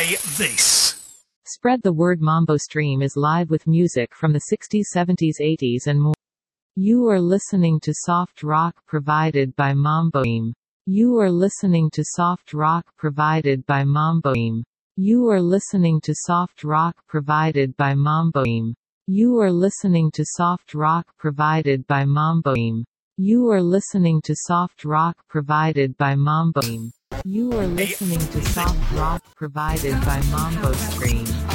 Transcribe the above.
say this. Spread the word. Mambo Stream is live with music from the 60s, 70s, 80s and more. You are listening to soft rock provided by Mambo Stream. You are listening to soft rock provided by Mambo Stream. You are listening to soft rock provided by Mambo Stream. You are listening to soft rock provided by Mambo Stream. You are listening to soft rock provided by Mambo Stream. You are listening to soft rock provided by Mambo Stream.